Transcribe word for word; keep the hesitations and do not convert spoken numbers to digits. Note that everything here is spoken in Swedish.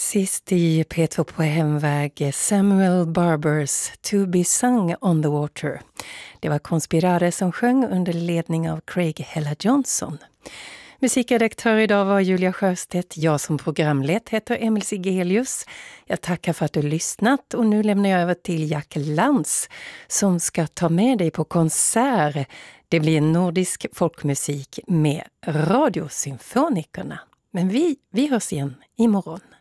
Sist i P två på hemväg Samuel Barbers To Be Sung on the Water. Det var Conspirare som sjöng under ledning av Craig Hella Johnson. Musikredaktör idag var Julia Sjöstedt. Jag som programled heter Emil Sigelius. Jag tackar för att du lyssnat och nu lämnar jag över till Jack Lantz som ska ta med dig på konsert. Det blir nordisk folkmusik med Radiosymfonikerna. Men vi, vi hörs igen imorgon.